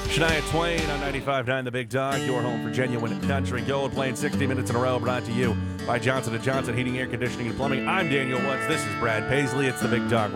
Shania Twain on 95.9 The Big Dog, your home for genuine country gold, playing 60 minutes in a row, brought to you by Johnson & Johnson Heating, Air Conditioning, and Plumbing. I'm Daniel Woods. This is Brad Paisley. It's The Big Dog